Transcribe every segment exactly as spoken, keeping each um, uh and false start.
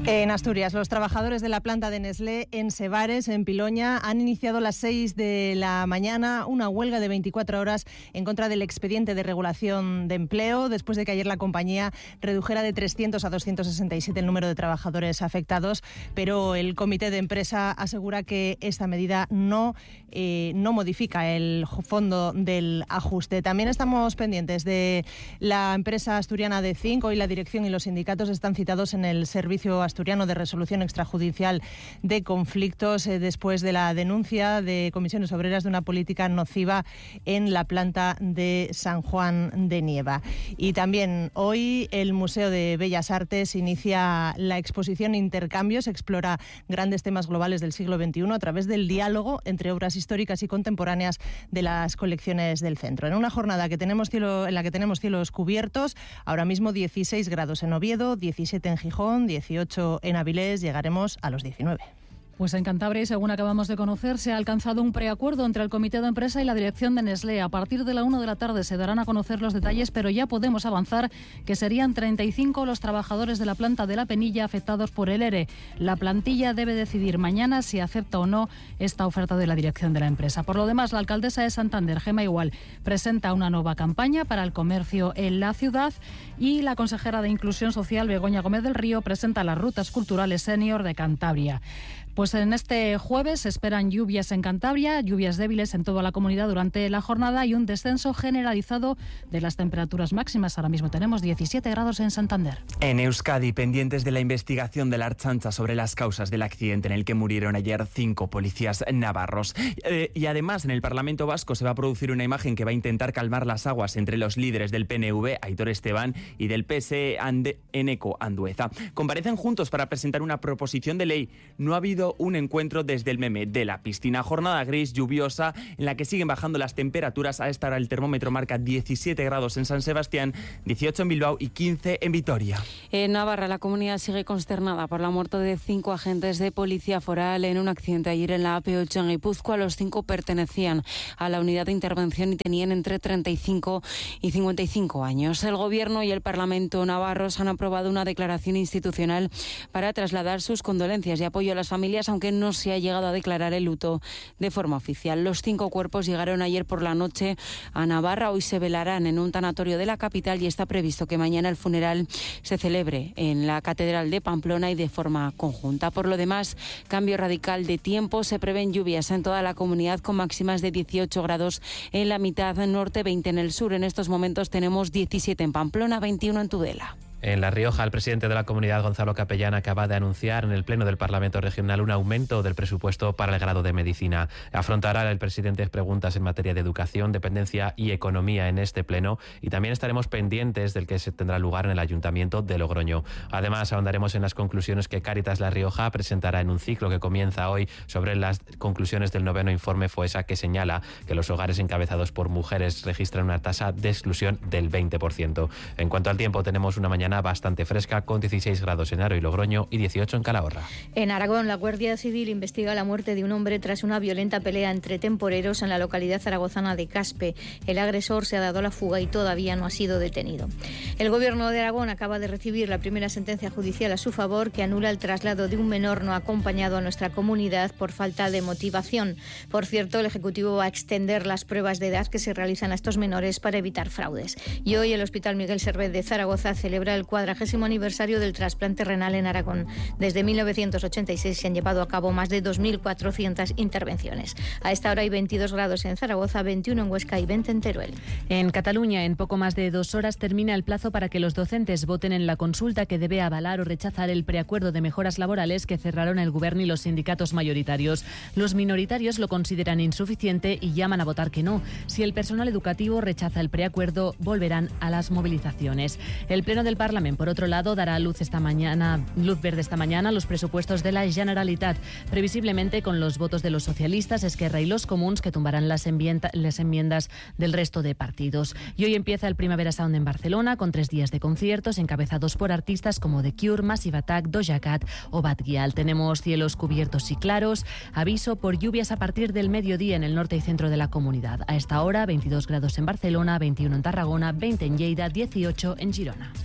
En Asturias, los trabajadores de la planta de Nestlé en Sevares, en Piloña, han iniciado a las seis de la mañana una huelga de veinticuatro horas en contra del expediente de regulación de empleo, después de que ayer la compañía redujera de trescientos a doscientos sesenta y siete el número de trabajadores afectados, pero el comité de empresa asegura que esta medida no, eh, no modifica el fondo del ajuste. También estamos pendientes de la empresa asturiana de Zinc. Hoy la dirección y los sindicatos están citados en el servicio asturiano de resolución extrajudicial de conflictos eh, después de la denuncia de comisiones obreras de una política nociva en la planta de San Juan de Nieva. Y también hoy el Museo de Bellas Artes inicia la exposición Intercambios, explora grandes temas globales del siglo veintiuno a través del diálogo entre obras históricas y contemporáneas de las colecciones del centro. En una jornada que tenemos cielo, en la que tenemos cielos cubiertos, ahora mismo dieciséis grados en Oviedo, diecisiete en Gijón, dieciocho en Avilés, llegaremos a los diecinueve. Pues en Cantabria, y según acabamos de conocer, se ha alcanzado un preacuerdo entre el comité de empresa y la dirección de Nestlé. A partir de la una de la tarde se darán a conocer los detalles, pero ya podemos avanzar que serían treinta y cinco los trabajadores de la planta de La Penilla afectados por el ERE. La plantilla debe decidir mañana si acepta o no esta oferta de la dirección de la empresa. Por lo demás, la alcaldesa de Santander, Gema Igual, presenta una nueva campaña para el comercio en la ciudad, y la consejera de Inclusión Social, Begoña Gómez del Río, presenta las rutas culturales senior de Cantabria. Pues en este jueves se esperan lluvias en Cantabria, lluvias débiles en toda la comunidad durante la jornada y un descenso generalizado de las temperaturas máximas. Ahora mismo tenemos diecisiete grados en Santander. En Euskadi, pendientes de la investigación de la Ertzaintza sobre las causas del accidente en el que murieron ayer cinco policías navarros. Eh, y además, en el Parlamento Vasco se va a producir una imagen que va a intentar calmar las aguas entre los líderes del P N V, Aitor Esteban, y del P S E, Ande, Eneco Andueza. Comparecen juntos para presentar una proposición de ley. No ha habido un encuentro desde el meme de la piscina. Jornada gris, lluviosa, en la que siguen bajando las temperaturas. A esta hora el termómetro marca diecisiete grados en San Sebastián, dieciocho en Bilbao y quince en Vitoria. En Navarra, la comunidad sigue consternada por la muerte de cinco agentes de policía foral en un accidente ayer en la A P ocho en Guipúzcoa. Los cinco pertenecían a la unidad de intervención y tenían entre treinta y cinco y cincuenta y cinco años. El Gobierno y el Parlamento navarros han aprobado una declaración institucional para trasladar sus condolencias y apoyo a las familias, aunque no se ha llegado a declarar el luto de forma oficial. Los cinco cuerpos llegaron ayer por la noche a Navarra. Hoy se velarán en un tanatorio de la capital y está previsto que mañana el funeral se celebre en la Catedral de Pamplona y de forma conjunta. Por lo demás, cambio radical de tiempo. Se prevén lluvias en toda la comunidad con máximas de dieciocho grados en la mitad norte, veinte en el sur. En estos momentos tenemos diecisiete en Pamplona, veintiuno en Tudela. En La Rioja, el presidente de la comunidad, Gonzalo Capellán, acaba de anunciar en el Pleno del Parlamento Regional un aumento del presupuesto para el grado de Medicina. Afrontará el presidente preguntas en materia de educación, dependencia y economía en este Pleno, y también estaremos pendientes del que se tendrá lugar en el Ayuntamiento de Logroño. Además, ahondaremos en las conclusiones que Cáritas La Rioja presentará en un ciclo que comienza hoy sobre las conclusiones del noveno informe FOESA, que señala que los hogares encabezados por mujeres registran una tasa de exclusión del veinte por ciento. En cuanto al tiempo, tenemos una mañana bastante fresca, con dieciséis grados en Haro y Logroño y dieciocho en Calahorra. En Aragón, la Guardia Civil investiga la muerte de un hombre tras una violenta pelea entre temporeros en la localidad zaragozana de Caspe. El agresor se ha dado a la fuga y todavía no ha sido detenido. El Gobierno de Aragón acaba de recibir la primera sentencia judicial a su favor que anula el traslado de un menor no acompañado a nuestra comunidad por falta de motivación. Por cierto, el Ejecutivo va a extender las pruebas de edad que se realizan a estos menores para evitar fraudes. Y hoy el Hospital Miguel Servet de Zaragoza celebra el cuadragésimo aniversario del trasplante renal en Aragón. Desde mil novecientos ochenta y seis se han llevado a cabo más de dos mil cuatrocientas intervenciones. A esta hora hay veintidós grados en Zaragoza, veintiuno en Huesca y veinte en Teruel. En Cataluña, en poco más de dos horas termina el plazo para que los docentes voten en la consulta que debe avalar o rechazar el preacuerdo de mejoras laborales que cerraron el Gobierno y los sindicatos mayoritarios. Los minoritarios lo consideran insuficiente y llaman a votar que no. Si el personal educativo rechaza el preacuerdo, volverán a las movilizaciones. El Pleno del Parlamento, por otro lado, dará luz esta mañana, luz verde esta mañana a los presupuestos de la Generalitat, previsiblemente con los votos de los socialistas, Esquerra y los Comuns, que tumbarán las, enmienda, las enmiendas del resto de partidos. Y hoy empieza el Primavera Sound en Barcelona, con tres días de conciertos encabezados por artistas como The Cure, Massive Attack, Doja Cat o Bad Gyal. Tenemos cielos cubiertos y claros, aviso por lluvias a partir del mediodía en el norte y centro de la comunidad. A esta hora, veintidós grados en Barcelona, veintiuno en Tarragona, veinte en Lleida, dieciocho en Girona.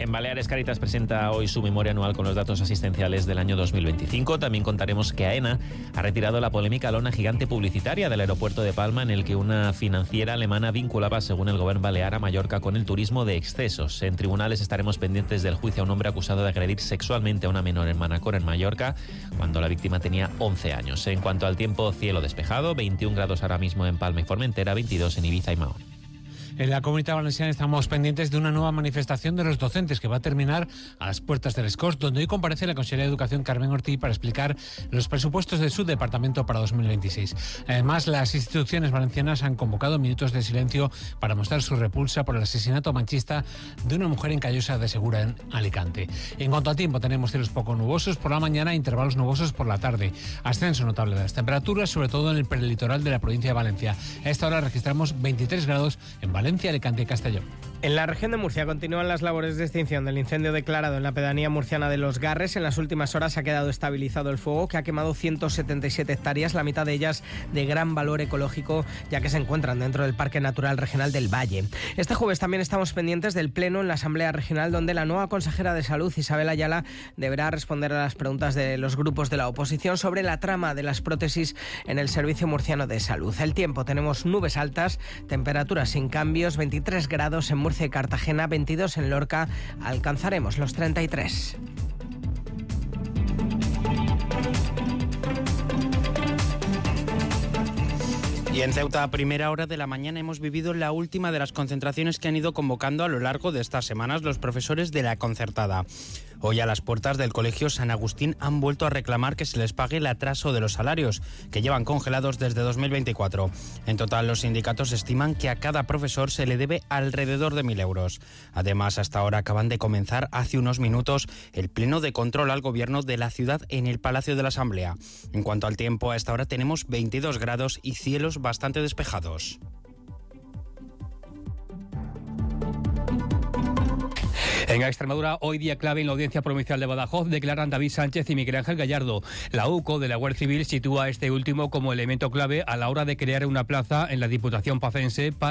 En Baleares, Cáritas presenta hoy su memoria anual con los datos asistenciales del año dos mil veinticinco. También contaremos que AENA ha retirado la polémica lona gigante publicitaria del aeropuerto de Palma, en el que una financiera alemana vinculaba, según el gobierno balear, a Mallorca con el turismo de excesos. En tribunales estaremos pendientes del juicio a un hombre acusado de agredir sexualmente a una menor en Manacor, en Mallorca, cuando la víctima tenía once años. En cuanto al tiempo, cielo despejado, veintiún grados ahora mismo en Palma y Formentera, veintidós en Ibiza y Mahón. En la Comunidad Valenciana estamos pendientes de una nueva manifestación de los docentes que va a terminar a las puertas del Escós, donde hoy comparece la consejera de Educación, Carmen Ortiz, para explicar los presupuestos de su departamento para dos mil veintiséis. Además, las instituciones valencianas han convocado minutos de silencio para mostrar su repulsa por el asesinato machista de una mujer en Callosa de Segura, en Alicante. En cuanto al tiempo, tenemos cielos poco nubosos por la mañana e intervalos nubosos por la tarde. Ascenso notable de las temperaturas, sobre todo en el prelitoral de la provincia de Valencia. A esta hora registramos veintitrés grados en Valencia, Alicante y Castellón. En la región de Murcia continúan las labores de extinción del incendio declarado en la pedanía murciana de Los Garres. En las últimas horas ha quedado estabilizado el fuego, que ha quemado ciento setenta y siete hectáreas, la mitad de ellas de gran valor ecológico, ya que se encuentran dentro del Parque Natural Regional del Valle. Este jueves también estamos pendientes del pleno en la Asamblea Regional, donde la nueva consejera de Salud, Isabel Ayala, deberá responder a las preguntas de los grupos de la oposición sobre la trama de las prótesis en el Servicio Murciano de Salud. El tiempo, tenemos nubes altas, temperaturas sin cambios, veintitrés grados en Murcia y Cartagena, veintidós en Lorca, alcanzaremos los treinta y tres. Y en Ceuta, a primera hora de la mañana, hemos vivido la última de las concentraciones que han ido convocando a lo largo de estas semanas los profesores de la concertada. Hoy, a las puertas del Colegio San Agustín, han vuelto a reclamar que se les pague el atraso de los salarios, que llevan congelados desde dos mil veinticuatro. En total, los sindicatos estiman que a cada profesor se le debe alrededor de mil euros. Además, hasta ahora acaban de comenzar, hace unos minutos, el pleno de control al gobierno de la ciudad en el Palacio de la Asamblea. En cuanto al tiempo, a esta hora tenemos veintidós grados y cielos bastante despejados. En Extremadura, hoy día clave en la Audiencia Provincial de Badajoz, declaran David Sánchez y Miguel Ángel Gallardo. La U C O de la Guardia Civil sitúa a este último como elemento clave a la hora de crear una plaza en la Diputación pacense para